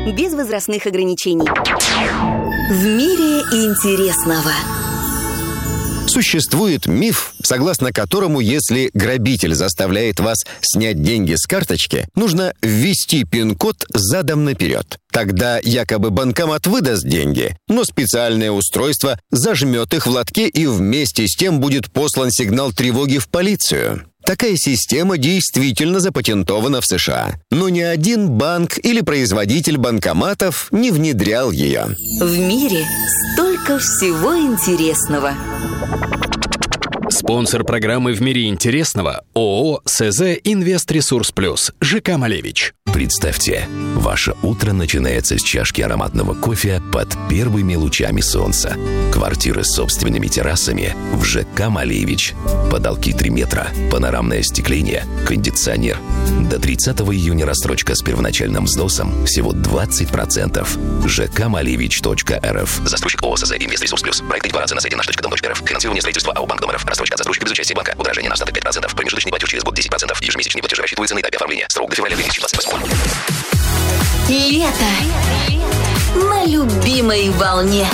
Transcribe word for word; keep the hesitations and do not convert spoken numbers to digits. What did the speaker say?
без возрастных ограничений. В мире интересного. Существует миф, согласно которому, если грабитель заставляет вас снять деньги с карточки, нужно ввести пин-код задом наперед. Тогда якобы банкомат выдаст деньги, но специальное устройство зажмет их в лотке, и вместе с тем будет послан сигнал тревоги в полицию. Такая система действительно запатентована в США, но ни один банк или производитель банкоматов не внедрял ее. В мире столько всего интересного. Спонсор программы «В мире интересного» ООО «СЗ Инвест-Ресурс Плюс» ЖК «Малевич». Представьте, ваше утро начинается с чашки ароматного кофе под первыми лучами солнца. Квартиры с собственными террасами в ЖК «Малевич». Потолки три метра, панорамное остекление, кондиционер. До тридцатого июня рассрочка с первоначальным взносом всего двадцать процентов. жк малевич точка эр эф. Застройщик ООО «СЗ Инвест-Ресурс Плюс». Проект декларации на сайте наш точка дом точка эр эф. Финансирование строительства АО «Банк Дом.РФ». Рассрочка от застройщика без участия банка. Удорожание на остаток пять процентов. Промежуточный платеж через год десять процентов. Ежемесячные платежи рассчитываются на этапе оформления. Срок до февраля две тысячи двадцать восьмого. Лето на любимой волне.